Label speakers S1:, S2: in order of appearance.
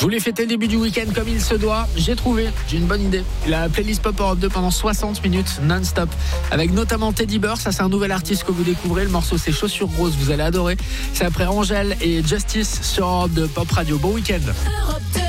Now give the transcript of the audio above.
S1: voulez fêter le début du week-end comme il se doit? J'ai une bonne idée. La playlist Pop Europe 2 pendant 60 minutes non-stop. Avec notamment Teddy Bear, ça c'est un nouvel artiste que vous découvrez. Le morceau c'est Chaussures Roses, vous allez adorer. C'est après Angèle et Justice sur Europe 2 Pop Radio. Bon week-end.